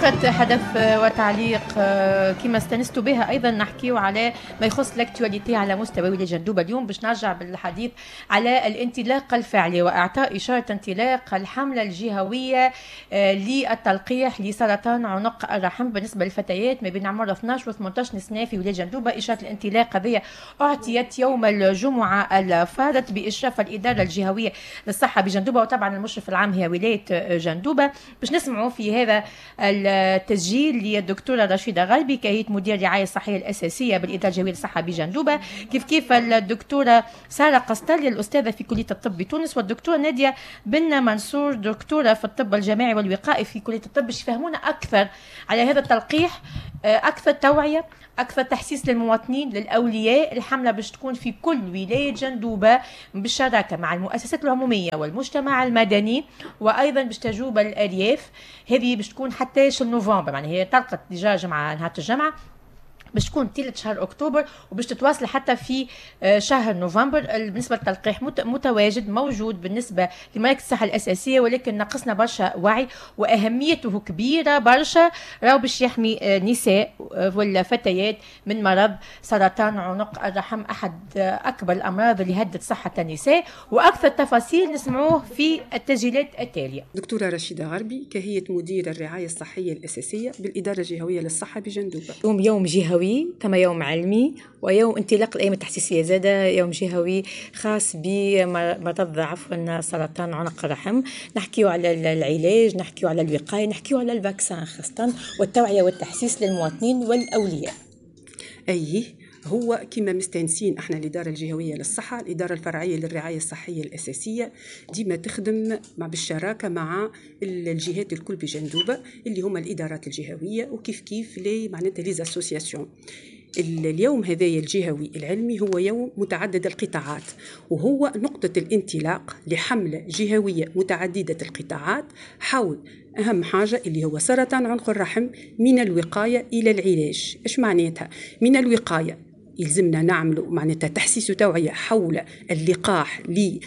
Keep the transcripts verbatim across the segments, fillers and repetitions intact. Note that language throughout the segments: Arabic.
فقط حدث وتعليق كما استنست بها أيضا نحكيه على ما يخص الاكتواليتي على مستوى ولاية جندوبة. اليوم باش نرجع بالحديث على الانطلاق الفعلي وإعطاء إشارة انطلاق الحملة الجهوية للتلقيح لسرطان عنق الرحم بالنسبة للفتيات ما بين عمر اثناش و ثمانية عشر سنة في ولاية جندوبة. إشارة الانطلاق هذه أعطيت يوم الجمعة الفارط بإشراف الإدارة الجهوية للصحة بجندوبة، وطبعا المشرف العام هي ولاية جندوبة. باش نسمعوا في هذا التسجيل للدكتورة رشيدة غربي كهيئة مدير الرعاية الصحية الأساسية بالإدارة الجهوية للصحة بجندوبة، كيف كيف الدكتورة سارة قسطلي الأستاذة في كلية الطب بتونس، والدكتورة نادية بن منصور دكتورة في الطب الجامعي والوقائي في كلية الطب، باش يفهمونا أكثر على هذا التلقيح، أكثر توعية، أكثر تحسيس للمواطنين للأولياء. الحملة باش تكون في كل ولاية جندوبة بالشراكة مع المؤسسات العمومية والمجتمع المدني، وأيضا باش تجوب الأرياف. هذه باش تكون حتى شهر نوفمبر، يعني هي طلقت ديجا جمعة نهار الجمعة، باش تكون طيلة شهر أكتوبر وباش تتواصل حتى في شهر نوفمبر. بالنسبة للتلقيح متواجد موجود بالنسبة لمراكز الصحة الأساسية، ولكن نقصنا برشا وعي وأهميته كبيرة برشا، راهو باش يحمي نساء والفتيات من مرض سرطان عنق الرحم، أحد أكبر الأمراض اللي هدد صحة النساء. وأكثر تفاصيل نسمعوه في التسجيلات التالية. دكتورة رشيدة غربي كهيئة مدير الرعاية الصحية الأساسية بالإدارة الجهوية للصحة بجندوبة. يوم يوم جهوي كما يوم علمي ويوم انطلاق الأيام التحسيسية، زادة يوم جهوي خاص بمرض عفوا سرطان عنق الرحم. نحكيو على العلاج، نحكيو على الوقاية، نحكيو على الفاكسان خاصة، والتوعية والتحسيس للمواطنين والأولياء. أيه هو كما مستانسين احنا الإدارة الجهوية للصحة، الإدارة الفرعية للرعاية الصحية الأساسية ديما تخدم مع بالشراكة مع الجهات الكل بجندوبة اللي هم الإدارات الجهوية، وكيف كيف لي معناتها لي اسوسياسيون. اليوم هذايا الجهوي العلمي هو يوم متعدد القطاعات، وهو نقطة الانطلاق لحملة جهوية متعددة القطاعات حول أهم حاجة اللي هو سرطان عنق الرحم، من الوقاية إلى العلاج. إيش معناتها؟ من الوقاية يلزمنا نعمل معناتها تحسيس وتوعية حول اللقاح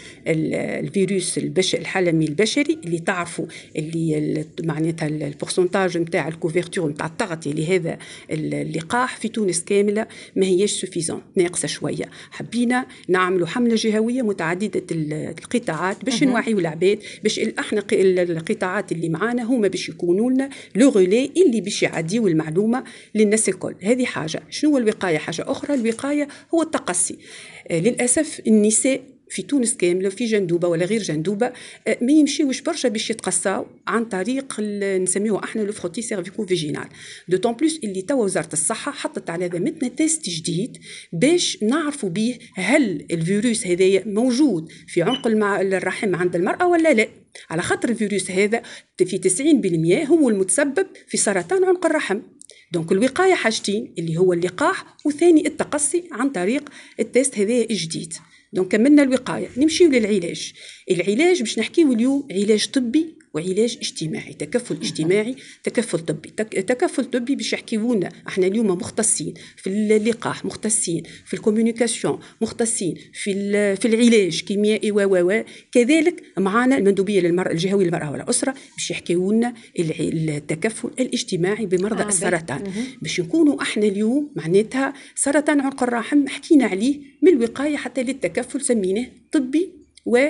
للفيروس البش الحلمي البشري، اللي تعرفوا اللي معناتها البورسنتاج نتاع الكوفرتور نتاع التغطية لهذا اللقاح في تونس كاملة ما هيش سوفيزون، ناقصة شوية. حبينا نعملوا حملة جهوية متعددة القطاعات باش نوعيوا العباد، باش احنا القطاعات اللي معانا هما باش يكونوا لنا لو غولي اللي باش يعديوا المعلومة للناس الكل. هذه حاجة. شنو الوقاية؟ حاجة أخرى الوقاية هو التقصي. آه للأسف النساء في تونس كاملة في جندوبة ولا غير جندوبة آه ما يمشيوش برشا باش يتقصاو عن طريق نسميه احنا لو فروتي سيرفيكو فيجينال. دوتون بلوس اللي توا وزارة الصحة حطت على هذا متنا تيست جديد باش نعرفوا به هل الفيروس هذايا موجود في عنق الرحم عند المرأة ولا لا، على خاطر الفيروس هذا في تسعين بالمئة هو المتسبب في سرطان عنق الرحم. دونك الوقاية حاجتين، اللي هو اللقاح، وثاني التقصي عن طريق التيست هذا الجديد. دونك كملنا الوقاية، نمشيو للعلاج. العلاج باش نحكيو اليوم علاج طبي وعلاج اجتماعي، تكفل اجتماعي، تكفل طبي. تكفل طبي باش يحكيونا احنا اليوم مختصين في اللقاح، مختصين في الكوميونيكاسيون، مختصين في في العلاج كيميائي و و كذلك معنا المندوبيه للمراه الجهويه للمراه والاسره باش يحكيونا التكفل الاجتماعي بمرضى آه السرطان، باش نكونوا احنا اليوم معناتها سرطان عنق الرحم حكينا عليه من الوقايه حتى للتكفل، سميناه طبي و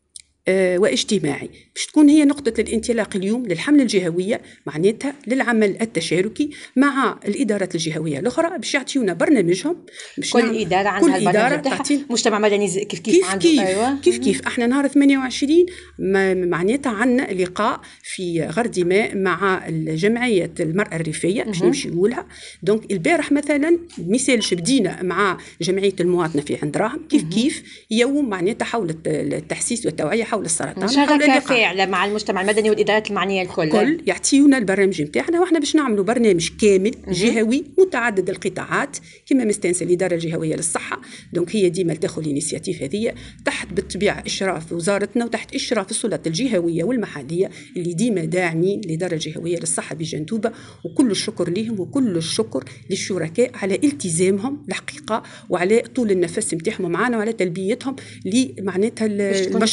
أه واجتماعي، باش تكون هي نقطة الانطلاق اليوم للحملة الجهوية معناتها للعمل التشاركي مع الإدارات الجهوية الأخرى باش يعطيونا برنامجهم. باش كل إدارة عندها البرنامج تاعها، مجتمع مدني كيف كيف كيف عنده. كيف, أيوة. كيف كيف احنا نهار ثمانية وعشرين معناتها عندنا لقاء في غردماء مع الجمعية المرأة الريفية باش نمشيو لها. دونك البارح مثلا مثال بدينا مع جمعية المواطنة في عندراهم كيف كيف يوم معناتها حول التحسيس والتوعية حول السرطان، شراكة فاعلة مع المجتمع المدني والإدارات المعنية الكل. كل يعطيونا البرنامج نتاعنا، واحنا باش نعملوا برنامج كامل جهوي متعدد القطاعات كما مستانسة الإدارة الجهوية للصحة. دونك هي ديما تاخذ الانيسياتيف هذه تحت بالطبيعة إشراف وزارتنا وتحت إشراف السلطات الجهوية والمحلية اللي ديما داعمين الإدارة الجهوية للصحة بجندوبة، وكل الشكر لهم وكل الشكر للشركاء على التزامهم الحقيقة وعلى طول النفس نتاعهم معنا وعلى تلبيتهم لمعناتها المشروع هذا.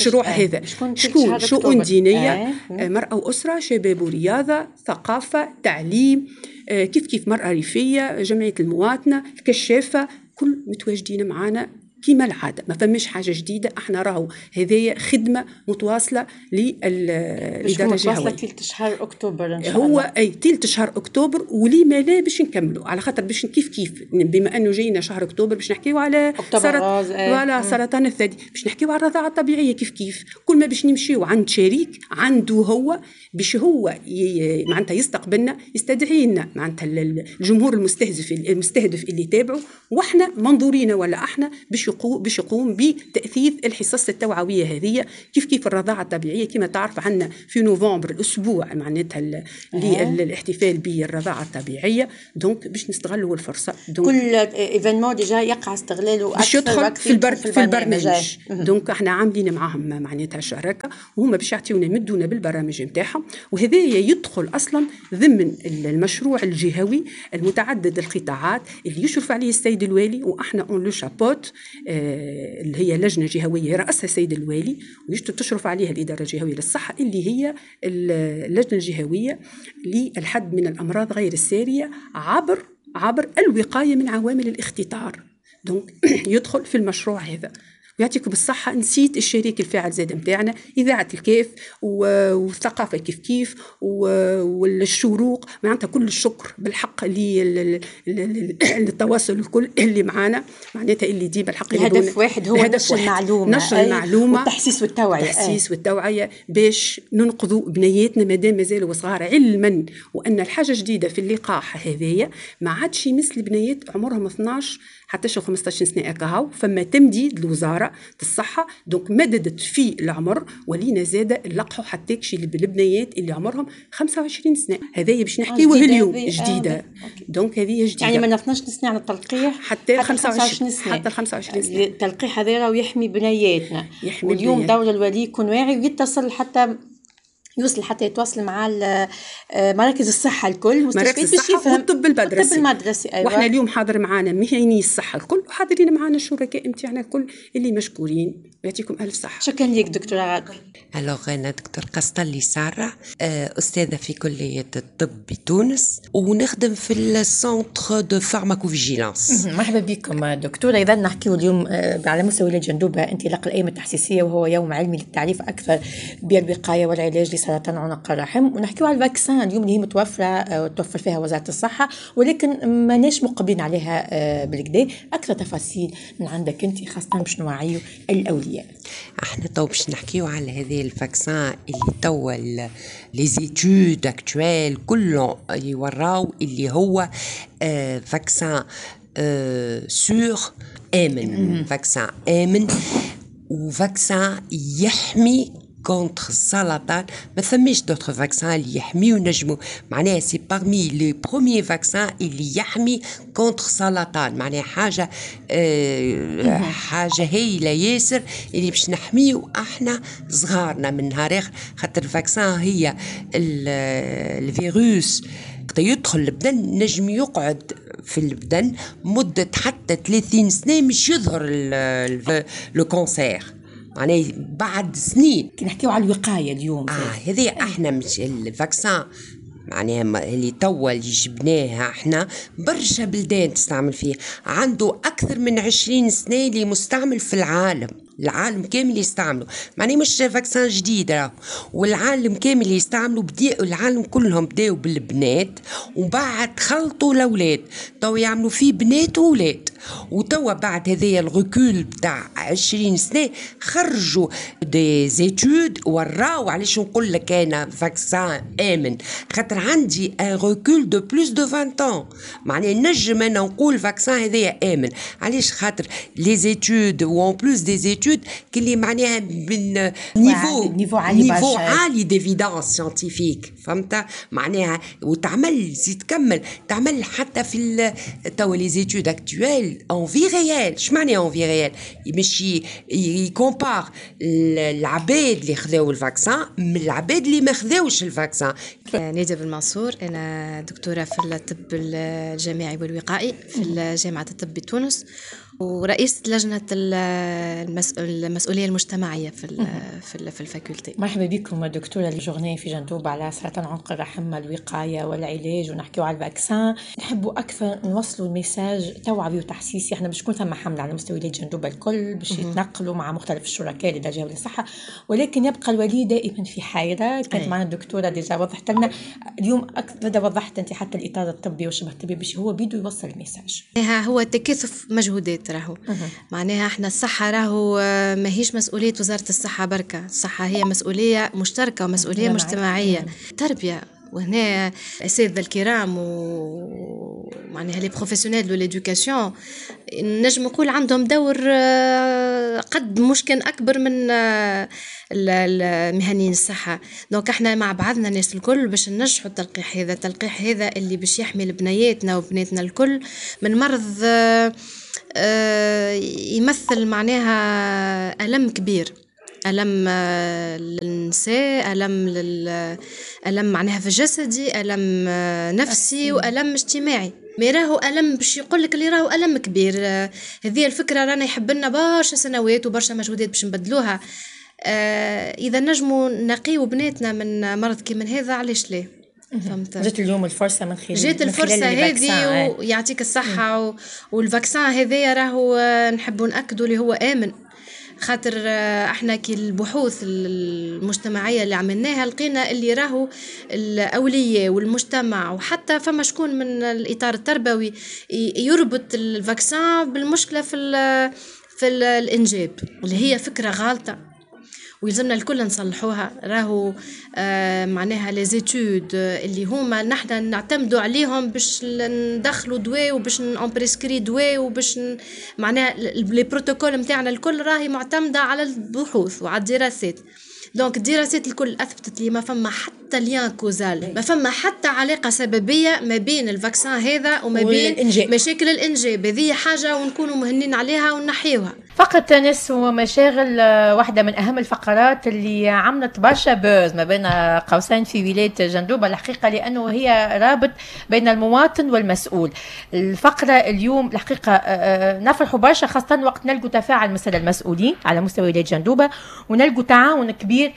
هذا. شكون شكون؟ شؤون دينية، آه. مرأة وأسرة، شباب ورياضة، ثقافة، تعليم، كيف كيف مرأة ريفية، جمعية المواطنة، الكشافة، كل متواجدين معنا كما العادة. ما فماش حاجة جديدة. احنا راهو هذه خدمة متواصلة للإدارة الجهوية. تلت شهر أكتوبر إن شاء هو الله. أي تلت شهر أكتوبر، ولي ما لا باش نكملوا، على خاطر باش كيف كيف بما أنه جينا شهر أكتوبر باش نحكيو على سرط... ولا سرطان الثدي، باش نحكيو على الرضاعة الطبيعية. كيف كيف كل ما باش نمشيو عند شريك عنده هو باش هو ي... معناتها يستقبلنا، يستدعينا معناتها الجمهور المستهدف المستهدف اللي يتابعوا، واحنا منظورين ولا احنا باش يقوم باش يقوم بتأثيث الحصص التوعوية هذه. كيف كيف الرضاعة الطبيعية كما تعرف عندنا في نوفمبر الأسبوع معناتها للاحتفال بالرضاعة الطبيعية، دونك باش نستغلوا الفرصة. كل ايفينمون ديجا يقع استغلاله باش يدخل في, البر... في البرنامج. دونك احنا عاملين معاهم معناتها شراكة، وهم باش يعطيونا يمدونا بالبرامج نتاعهم، وهذا يدخل اصلا ضمن المشروع الجهوي المتعدد القطاعات اللي يشرف عليه السيد الوالي، واحنا اون لو شابوت آه اللي هي لجنة جهوية رأسها السيد الوالي وتشرف عليها الإدارة الجهوية للصحة، اللي هي اللجنة الجهوية للحد من الأمراض غير السارية عبر عبر الوقاية من عوامل الاختطار. دونك يدخل في المشروع هذا. ويعطيكم بالصحة، نسيت الشريك الفاعل زاد متاعنا إذاعة الكيف والثقافة كيف كيف والشروق، معناتها كل الشكر بالحق للتواصل الكل اللي معنا، معناتها اللي ديما الحق الهدف واحد هو نشر المعلومة، نشر المعلومة والتحسيس والتوعية، التحسيس والتوعية باش ننقذوا بنياتنا مادام مازالوا صغار، علما وأن الحاجة جديدة في اللقاح هذايا ما عادش يمثل بنيات عمرهم اثناش حتى شو خمسطاش سنة أكاهو، فما تمديد الوزارة الصحة دونك مددت في العمر، ولينا زادة اللقحوا حتى كشي بالبنيات اللي عمرهم خمسة وعشرين سنة. هذه باش نحكيوه اليوم جديدة. آه دونك هذه جديدة، يعني من اثناش سنة على التلقيح حتى خمسة وعشرين سنة، حتى خمسة وعشرين سنة. التلقيح هذا راه يحمي بنياتنا، يحمي واليوم دولة الولي يكون واعي ويتصل حتى يوصل حتى يتواصل مع مراكز الصحة الكل، مراكز الصحة والطب المدرسي. الطب المدرسي أيوة. واحنا اليوم حاضر معنا مهني الصحة الكل، وحاضرين معنا الشركاء متاعنا الكل اللي مشكورين، يعطيكم ألف صحة. شكرا لك دكتورة غادة. ألوغ أنا دكتور قسطلي سارة، أستاذة في كلية الطب بتونس، ونخدم في السنتر دو فارماكوفيجيلانس. مرحبا بكم دكتورة. إذا نحكي اليوم على مستوى الجندوبة انطلاق الأيام التحسيسية، وهو يوم علمي للتعريف أكثر بالوقاية والعلاج لسرطان عنق الرحم، ونحكي على الفاكسان اليوم اللي هي متوفرة توفر فيها وزارة الصحة، ولكن ماناش مقبلين عليها بالكدا. أكثر تفاصيل من عندك أنت خاصة باش نوعيو الأولياء. احنا تو باش نحكيو على هذه الفاكسان اللي توا لي زيتود اكطوال كلهم يوراو اللي هو آه فاكسان آه سور آمن، فاكسان آمن وفاكسان يحمي كونتر السرطان. ما ثماش دوتر فاكسان اللي يحمي ونجمو، معناها سي بارمي لي بروميي فاكسان اللي يحمي كونتر السرطان، معناها حاجه آه حاجه هايله ياسر اللي باش نحميو احنا صغارنا من نهار اخر، خاطر الفاكسان هي الفيروس يدخل البدن نجم يقعد في البدن مده حتى ثلاثين سنه مش يظهر لو كونسير، يعني بعد سنين. كي نحكيو على الوقاية اليوم آه هذه احنا مش الفاكسان معناها اللي توا اللي جبناها احنا برشا بلدان تستعمل فيه، عنده اكثر من عشرين سنة اللي مستعمل في العالم، العالم كامل يستعملوا، معني مش فاكسان جديد راه، والعالم كامل يستعملوا. بدي العالم كلهم بداوا بالبنات وبعد خلطوا الاولاد، تو يعملوا فيه بنات واولاد، وتوا بعد هذايا الركول بتاع عشرين سنة خرجوا دي زيتود وراو علاش نقول لك انا فاكسان امن، خاطر عندي ان ركول دو بلوس دو عشرين ans، معناها نجم انا نقول فاكسان هذايا امن علاش، خاطر لي زيتود وان بلوس دي زيتود كلي معناها من نيفو نيفو عالي نيفو عالي ديفيدانس سيانتيفيك، فهمت معناها، وتعمل زيد تكمل تعمل حتى في توا لي زيتود اكطوال اون في ريال. اش معنى اون في ريال؟ مش يكومبار العباد اللي خذاو الفاكسان من العباد اللي ما خذاوش الفاكسان. نادية بالمنصور، أنا دكتورة في الطب الجامعي والوقائي في جامعة الطب بتونس، ورئيسة لجنة المسؤولية المجتمعية في في في الفاكولتي. مرحبا بكم دكتورة الجورني في جندوبة على سرطان عنق الرحم، الوقاية والعلاج، ونحكيو على الفاكسان. نحبوا أكثر نوصلوا الميساج توعوي وتحسيسي. احنا باش تكون ثم حملة على مستوى ولاية جندوبة الكل باش يتنقلوا مع مختلف الشركاء لدى جهة الصحة، ولكن يبقى الولي دائما في حيرة. كانت معنا الدكتورة ديجا وضحت لنا اليوم أكثر، وضحت أنت حتى الإطار الطبي والشبه الطبي باش هو بيدو يوصل الميساج. هو تكاثف مجهودات راهو. معناها احنا الصحة راهو ماهيش مسؤولية وزارة الصحة بركة، الصحة هي مسؤولية مشتركة ومسؤولية مجتمعية. تربية، وهنا الأساتذة الكرام ومعناها لي بروفيسيونيل دو ليدوكاسيون نجم نقول عندهم دور قد ممكن أكبر من المهنيين الصحة. دونك احنا مع بعضنا الناس الكل باش ننجحوا التلقيح هذا، التلقيح هذا اللي باش يحمي بنياتنا وبناتنا الكل من مرض يمثل معناها ألم كبير، ألم للنساء، ألم لل ألم معناها في جسدي، ألم نفسي وألم اجتماعي. ما راهو ألم باش يقول لك اللي راهو ألم كبير. هذه الفكرة رانا يحب لنا برشا سنوات وبرشا مجهودات باش نبدلوها. إذا نجموا نقيوا بناتنا من مرض كي من هذا، علاش لا؟ فهمت. جات اليوم الفرصة من خلال جات الفرصة هذه ويعطيك الصحة. والفاكسان هذايا راهو نحبوا نأكدوا اللي هو آمن، خاطر احنا كي البحوث المجتمعية اللي عملناها لقينا اللي راهو الأولياء والمجتمع وحتى فما شكون من الإطار التربوي يربط الفاكسان بالمشكلة في في الإنجاب، اللي هي فكرة غالطة ويلزمنا الكل نصلحوها. راهو آه معناها لي زيتود اللي هما نحن نعتمدوا عليهم باش ندخلوا دواء وباش نبريسكري دواء وباش معناها لي بروتوكول نتاعنا الكل راهي معتمده على البحوث وعلى الدراسات. دونك الدراسات الكل اثبتت لي ما فما حتى ليان كوزال، ما فما حتى علاقه سببيه ما بين الفاكسان هذا وما بين الإنجاب. مشاكل الانجاب هذه حاجه ونكونوا مهنين عليها ونحيوها. فقط ناس ومشاغل واحدة من أهم الفقرات اللي عملت برشا بوز ما بين قوسين في ولاية جندوبة الحقيقة، لأنه هي رابط بين المواطن والمسؤول. الفقرة اليوم الحقيقة نفرحوا برشا، خاصة وقت نلقوا تفاعل مثل المسؤولين على مستوى ولاية جندوبة ونلقوا تعاون كبير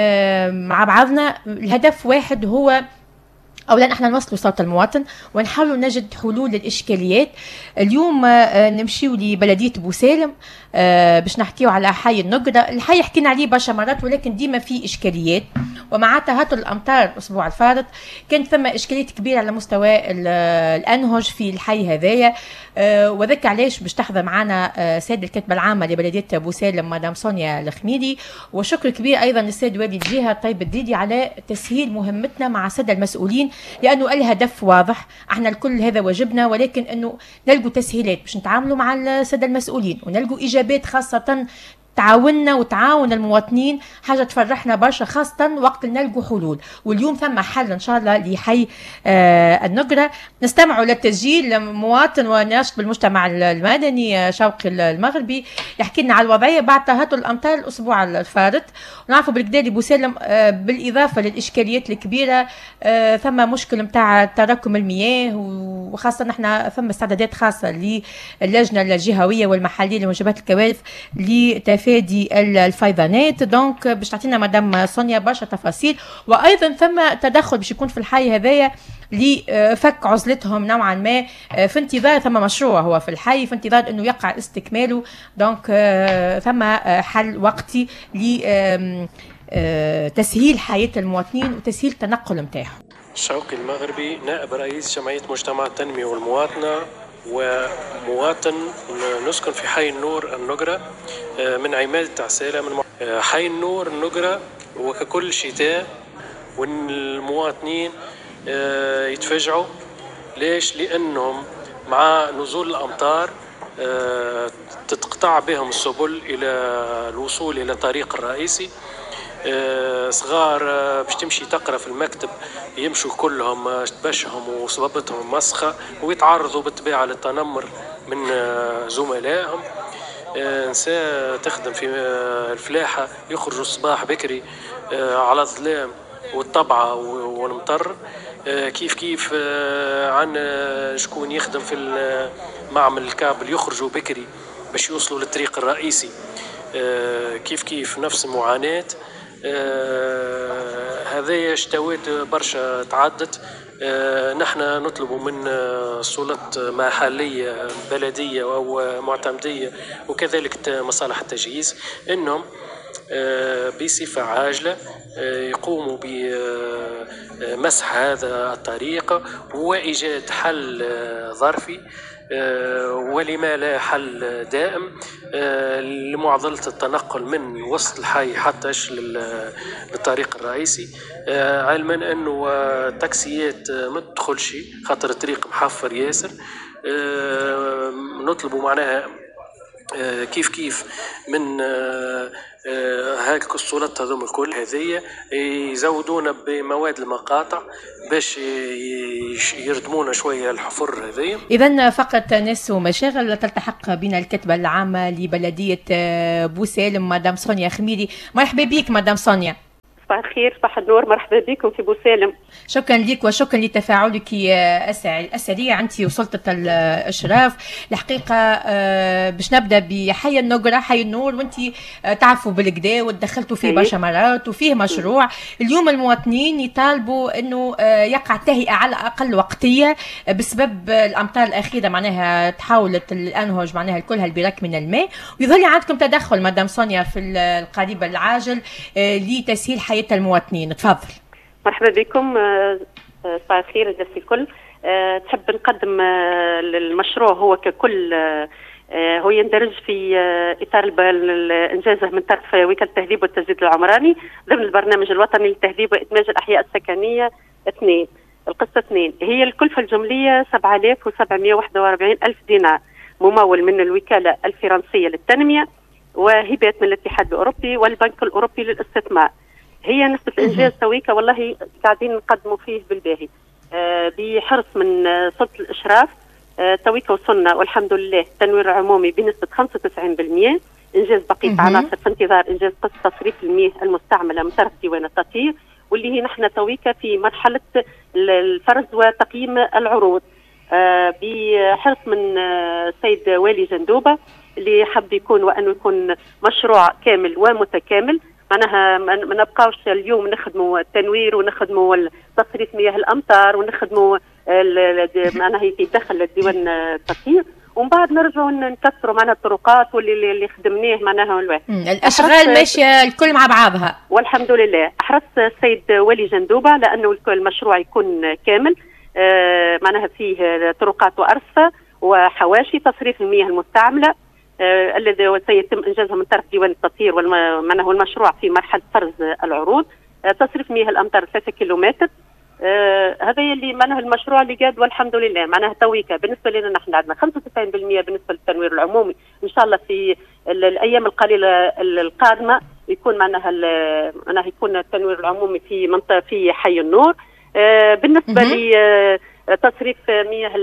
مع بعضنا. الهدف واحد هو أولا احنا نوصلوا صوت المواطن ونحاولوا نجد حلول للإشكاليات. اليوم نمشيوا لبلدية بوسالم باش نحكيو على حي النقرة. الحي حكينا عليه برشا مرات ولكن ديما فيه إشكاليات، ومع تهطل الأمطار الأسبوع الفارط كانت ثم إشكاليات كبيرة على مستوى الأنهج في الحي هذايا. وذاك علاش باش تحضر معنا سيد الكاتبة العامة لبلدية بوسالم مدام سونيا الخميدي، وشكر كبير أيضا للسيد والي الجهة طيب الديدي على تسهيل مهمتنا مع السادة المسؤولين، لأنه الهدف واضح، احنا الكل هذا واجبنا، ولكن أنه نلقوا تسهيلات باش نتعاملوا مع السادة المسؤولين ونلقوا إيجابات، خاصة تعاوننا وتعاون المواطنين حاجة تفرحنا برشا، خاصة وقت نلقوا حلول. واليوم ثم حل إن شاء الله لحي آه النقرة. نستمعوا للتسجيل مواطن وناشط بالمجتمع المدني شوقي المغربي يحكي لنا على الوضعية بعد تهطل الأمطار الأسبوع الفارط. ونعرفوا بالكدا بوسالم آه بالإضافة للإشكاليات الكبيرة آه ثم مشكل متاع تراكم المياه، وخاصة نحن ثم استعدادات خاصة للجنة الجهوية والمحلية لمواجهة الكوارث لتفادي الفيضانات. دونك باش تعطينا مدام سونيا برشا تفاصيل، وايضا ثم تدخل باش يكون في الحي هذايا لفك عزلتهم نوعا ما في انتظار ثم مشروع هو في الحي في انتظار انه يقع استكماله. دونك ثم حل وقتي لتسهيل حياة المواطنين وتسهيل التنقل نتاعهم. شوقي المغربي نائب رئيس جمعية مجتمع التنمية والمواطنة ومواطن نسكن في حي النور النقرة من عماد التعسالة. من حي النور النقرة وككل شتاء والمواطنين يتفجعوا. ليش؟ لأنهم مع نزول الأمطار تتقطع بهم السبل إلى الوصول إلى الطريق الرئيسي. صغار باش تمشي تقرا في المكتب يمشوا كلهم تبشهم وصبابتهم مسخة ويتعرضوا بالطبيعة للتنمر من زملائهم. نساء تخدم في الفلاحة يخرجوا الصباح بكري على الظلام والطبعة والمطر. كيف كيف عن شكون يخدم في معمل الكابل يخرجوا بكري باش يوصلوا للطريق الرئيسي كيف كيف نفس المعاناة. هذايا شتوات برشا تعدت. نحن نطلب من سلطات محلية بلدية أو معتمدية وكذلك مصالح التجهيز أنهم بصفة عاجلة يقوموا بمسح هذا الطريق وإيجاد حل ظرفي ولما لا حل دائم لمعضلة التنقل من وسط الحي حتى للطريق الرئيسي، علما أنه التاكسيات ما تدخلش خاطر الطريق محفر ياسر. نطلبوا معناها كيف كيف من هاك السلطات هذوم الكل هذية يزودونا بمواد المقاطع باش يردمونا شوية الحفر هذية. إذن فقط ناس ومشاغل تلتحق بنا الكتبة العامة لبلدية بوسالم مدام سونيا خميري. مرحبا بك مدام سونيا. صباح الخير، صباح النور، مرحبا بكم في بوسالم. شكرا لك وشكرا لتفاعلك السريع انت وسلطه الاشراف. الحقيقه باش نبدا بحي النقره، حي النور، وانت تعرفوا بالكدا وتدخلتوا فيه برشا مرات وفيه مشروع. اليوم المواطنين يطالبوا انه يقع تهيئه على الاقل وقتيه بسبب الامطار الاخيره، معناها تحولت الانهج معناها كلها البرك من الماء، ويظل عندكم تدخل مدام سونيا في القريب العاجل لتسهيل حياه المواطنين. تفضل. مرحبا بكم، صباح الخير الناس الكل. تحب نقدم المشروع هو ككل هو يندرج في اطار انجازه من طرف وكاله التهذيب والتجديد العمراني ضمن البرنامج الوطني للتهذيب وادماج الاحياء السكنيه اثنين. القصه اثنين هي الكلفه الجمليه سبعة آلاف وسبعمائة وواحد وأربعين ألف دينار ممول من الوكاله الفرنسيه للتنميه وهبات من الاتحاد الاوروبي والبنك الاوروبي للاستثمار. هي نسبة الإنجاز تويكا والله قاعدين نقدموا فيه بالباهي أه بحرص من سلطة الإشراف. أه تويكا وصلنا والحمد لله تنوير عمومي بنسبة خمسة وتسعين بالمئة، إنجاز بقية عناصر في انتظار إنجاز قسط تصريف المياه المستعملة من طرف ديوان التطهير، واللي هي نحن تويكا في مرحلة الفرز وتقييم العروض. أه بحرص من السيد أه والي جندوبة اللي حب يكون وأنه يكون مشروع كامل ومتكامل، معناها ما نبقاوش اليوم نخدموا التنوير ونخدموا تصريف مياه الامطار ونخدموا معناها يدخل الديوان التطهير ومن بعد نرجعوا نكسروا معناها الطرقات واللي اللي خدمناه معناها الاشغال ماشيه الكل مع بعضها والحمد لله. احرص السيد والي جندوبه لانه المشروع يكون كامل، آه معناها فيه طرقات وارصفه وحواشي تصريف المياه المستعمله آه الذي سيتم انجازها من طرف ديوان التطهير والمعنى هو المشروع في مرحله فرز العروض. آه تصريف مياه الامطار ثلاثة كيلومتر. آه هذا اللي معناها المشروع اللي قاد والحمد لله. معناها تويكا بالنسبه لنا نحن عندنا خمسة وتسعين بالمئة بالنسبه للتنوير العمومي، ان شاء الله في الايام القليله القادمه يكون معناها معناها يكون التنوير العمومي في منطقه في حي النور. آه بالنسبه لتصريف مياه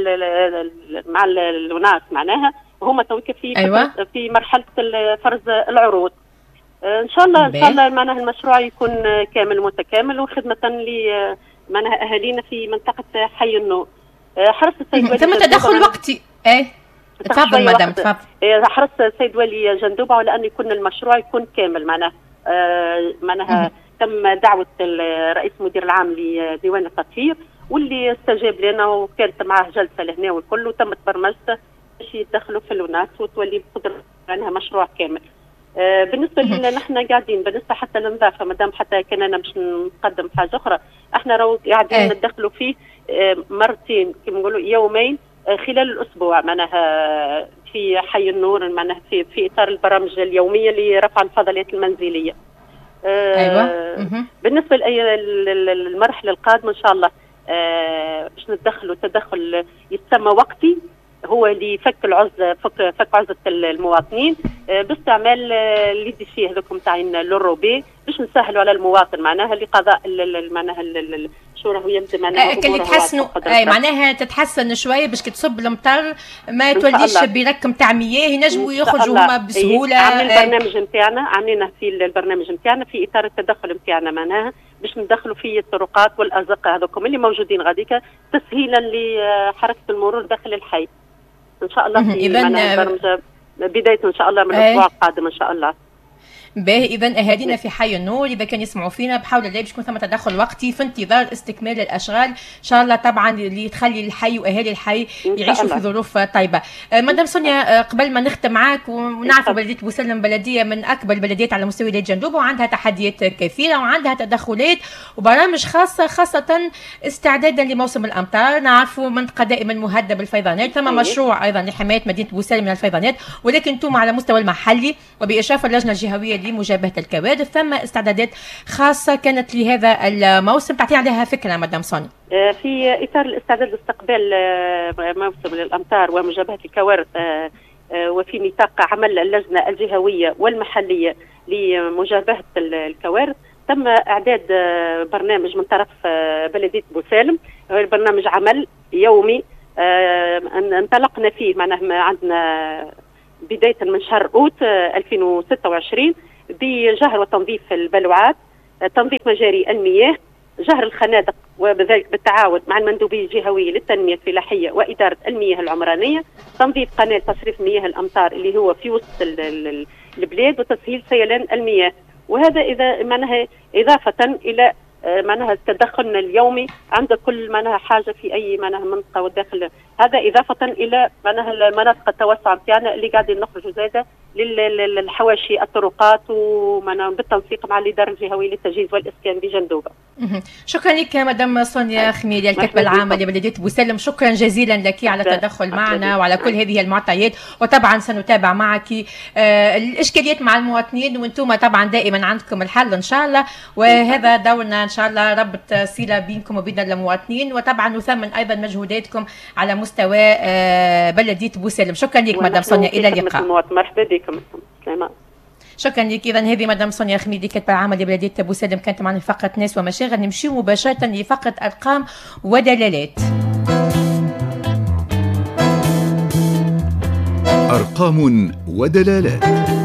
مع الوناس معناها هما تويكا في أيوة. في مرحله فرز العروض. آه ان شاء الله ان شاء الله معناها المشروع يكون كامل متكامل وخدمه ل معناها اهالينا في منطقه حي النور. آه حرص السيد ولي تم تدخل وقتي ايه تفضل مدام تفضل. آه حرص السيد ولي جندوبه على ان يكون المشروع يكون كامل معناها آه معناها تم دعوه الرئيس المدير العام لديوان التطهير واللي استجاب لنا وكانت معه جلسه لهنا والكل وتمت برمجته باش يدخلوا في الوناس وتولي بقدر معناها مشروع كامل. آه بالنسبه لنا نحن قاعدين بالنسبه حتى للنظافه مادام حتى كان انا باش نقدم حاجه اخرى احنا راهو قاعدين أه. ندخلوا فيه آه مرتين كما نقولوا يومين آه خلال الاسبوع معناها في حي النور معناها في في اطار البرامج اليوميه لرفع الفضليات المنزليه. آه ايوه بالنسبه للمرحله القادمه ان شاء الله آه باش ندخلوا تدخل يسمى وقتي هو اللي فك العزله فك فك عزله المواطنين آه باستعمال اللي دي فيه هذوك تاعين للروبي باش نسهلوا على المواطن معناها لقضاء معناها شو راهو يبدا معناها آه اللي تحسنوا اي معناها تتحسن شويه باش كي تصب المطر ما توليش بركم تاع مياه ينجموا يخرجوا هما بسهوله. عاملين البرنامج نتاعنا عاملينه في البرنامج نتاعنا في اطار التدخل نتاعنا معناها باش ندخلوا فيه الطرقات والازقه هذوكم اللي موجودين غاديكا تسهيلا لحركه المرور داخل الحي. ان شاء الله في إذن البرنامج بدايه ان شاء الله من الاسبوع القادم ان شاء الله. باهي، اذا اهالينا في حي النور اذا كان يسمعوا فينا بحاول الله باش يكون ثم تدخل وقتي في انتظار استكمال الاشغال ان شاء الله، طبعا اللي تخلي الحي واهالي الحي يعيشوا في ظروف طيبه. آه مدام سونيا، آه قبل ما نختم معاك، ونعرف بلديه بوسلم بلديه من اكبر البلديات على مستوى ولايه جندوبه وعندها تحديات كثيره وعندها تدخلات وبرامج خاصه خاصه استعدادا لموسم الامطار. نعرفوا منطقه دائما مهدده بالفيضانات، ثم مشروع ايضا لحمايه مدينه بوسلم من الفيضانات، ولكن انتم على مستوى المحلي وباشراف اللجنه الجهويه لمجابهه الكوارث ثم استعدادات خاصه كانت لهذا الموسم، تعطينا عليها فكره مدام سوني؟ في اطار الاستعداد لاستقبال موسم الامطار ومجابهه الكوارث وفي نطاق عمل اللجنه الجهويه والمحليه لمجابهه الكوارث، تم اعداد برنامج من طرف بلديه بوسالم، برنامج عمل يومي انطلقنا فيه. معناها عندنا بدايه من شهر اوت ألفين وستة وعشرين بجهر وتنظيف البلوعات، تنظيف مجاري المياه، جهر الخنادق، وبذلك بالتعاون مع المندوبيه الجهويه للتنميه الفلاحيه واداره المياه العمرانيه، تنظيف قناه تصريف مياه الامطار اللي هو في وسط البلاد وتسهيل سيلان المياه. وهذا اذا معناها اضافه الى معناها تدخلنا اليومي عند كل معناها حاجه في اي معناها منطقه وداخل، هذا اضافه الى معناها المناطق التوسع نتاعنا اللي قاعدين نخرجوا زاده للحواشي الطرقات ومعناها بالتنسيق مع الاداره الجهويه للتجهيز والاسكان بجندوبه. شكرا لك مدام سونيا خميلي الكاتبه العامه لبلديه بوسلم، شكرا جزيلا لك على التدخل معنا وعلى كل هذه المعطيات، وطبعا سنتابع معك آه الاشكاليات مع المواطنين، وانتم طبعا دائما عندكم الحل ان شاء الله، وهذا دورنا ان شاء الله ربط صله بينكم وبين المواطنين، وطبعا نثمن ايضا مجهوداتكم على مستوى آه بلديه بوسلم. شكرا لك مدام سونيا، الى اللقاء. مرحبا بكم. شكرا لك. اذا هذه مدام سونيا خميدي كاتبه عامه لبلديه بوسلم كانت معنا في فقره ناس ومشاغل. نمشي مباشره لفقره ارقام ودلالات. ارقام ودلالات.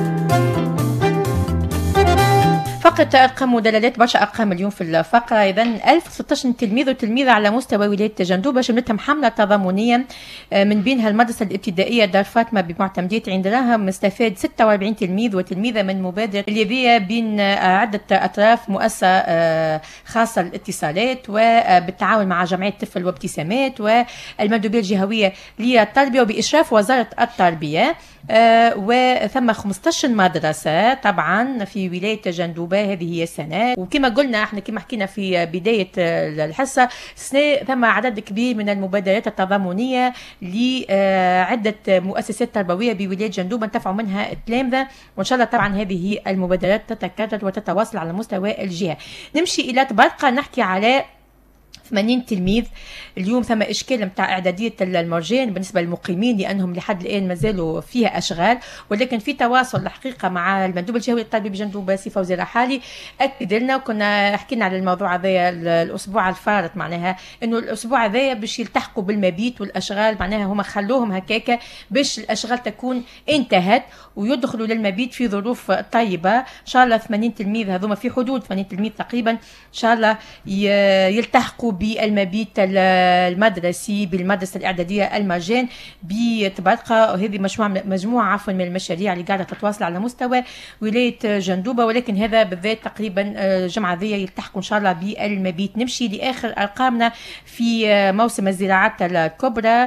فقط ارقام ودلالات، برشا ارقام اليوم في الفقره. اذا ألف وستة عشر تلميذ وتلميذه على مستوى ولايه جندوبه شملتهم حمله تضامنيه من بينها المدرسه الابتدائيه دار فاطمه بمعتمديه عند راهم، مستفاد ستة وأربعين تلميذ وتلميذه من مبادره الليبيه بين عده اطراف، مؤسسه خاصه للاتصالات وبالتعاون مع جمعيه طفل وابتسامات والمندوبيه الجهويه للتربيه وباشراف وزاره التربيه. آه وثم خمسة عشر مدرسة طبعا في ولاية جندوبة هذه هي السنة، وكما قلنا احنا كما حكينا في بداية الحصة السنة ثم عدد كبير من المبادرات التضامنية لعدة مؤسسات تربوية بولاية جندوبة انتفعوا منها التلامذة، وان شاء الله طبعا هذه المبادرات تتكرر وتتواصل على مستوى الجهة. نمشي إلى تبرقة نحكي على ثمانين تلميذ. اليوم ثم اشكال نتاع اعداديه المرجان بالنسبه للمقيمين لانهم لحد الان مازالوا فيها اشغال، ولكن في تواصل الحقيقه مع المندوب الجهوي للتربيه بجندوبه سي فوزي رحالي اكد لنا، وكنا حكينا على الموضوع هذا الاسبوع الفارط، معناها انه الاسبوع هذا باش يلتحقوا بالمبيت والاشغال، معناها هما خلوهم هكاكا باش الاشغال تكون انتهت ويدخلوا للمبيت في ظروف طيبه. ان شاء الله ثمانين تلميذ هذوما في حدود ثمانين تلميذ تقريبا ان شاء الله يلتحقوا بالمبيت المدرسي بالمدرسه الاعداديه المرجان بتبرقه. هذه مجموعه مجموعه عفوا من المشاريع اللي قاعده تتواصل على مستوى ولايه جندوبه، ولكن هذا بالذات تقريبا الجمعه ذي يلتحقوا ان شاء الله بالمبيت. نمشي لاخر ارقامنا في موسم الزراعات الكبرى.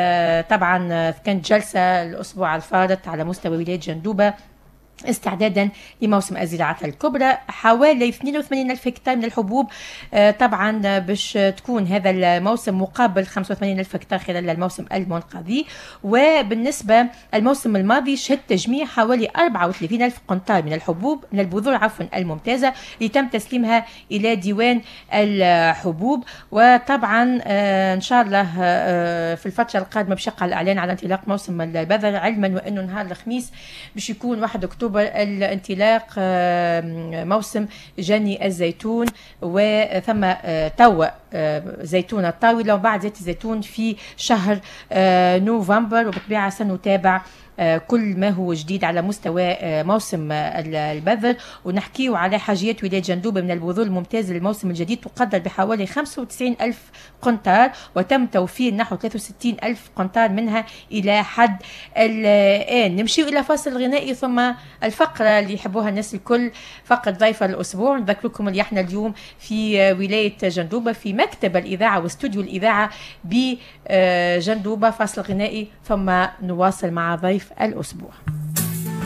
طبعا كانت جلسه الاسبوع الفارط على مستوى ولايه جندوبه استعدادا لموسم الزراعات الكبرى، حوالي اثنين وثمانين ألف هكتار من الحبوب طبعا باش تكون هذا الموسم مقابل خمسة وثمانين ألف هكتار خلال الموسم المنقضي. وبالنسبة الموسم الماضي شهد تجميع حوالي أربعة وثلاثين ألف قنطار من الحبوب من البذور عفوا الممتازة اللي تم تسليمها إلى ديوان الحبوب. وطبعا إن شاء الله في الفترة القادمة باش يقع الإعلان على انطلاق موسم البذر، علما وأنه نهار الخميس باش يكون واحد أكتوبر الانطلاق موسم جني الزيتون، وثم توا زيتون الطاولة وبعد زيت الزيتون في شهر نوفمبر، وبالطبيعة سنتابع كل ما هو جديد على مستوى موسم البذر، ونحكيه على حاجيات ولاية جندوبة من البذور الممتازة للموسم الجديد تقدر بحوالي خمسة وتسعين ألف قنطار، وتم توفير نحو ثلاثة وستين ألف قنطار منها إلى حد الآن. نمشي إلى فاصل غنائي ثم الفقرة اللي يحبوها الناس الكل، فقرة ضيفة الأسبوع. نذكركم اللي احنا اليوم في ولاية جندوبة في مكتب الإذاعة واستوديو الإذاعة بجندوبة. فاصل غنائي ثم نواصل مع ضيف الأسبوع.